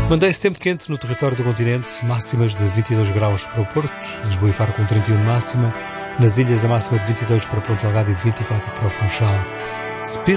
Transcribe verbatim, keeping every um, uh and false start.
Mantém-se tempo quente no território do continente, máximas de vinte e dois graus para o Porto, Lisboa e Faro com trinta e um de máxima, nas ilhas a máxima de vinte e dois para Ponta Delgada e vinte e quatro para o Funchal.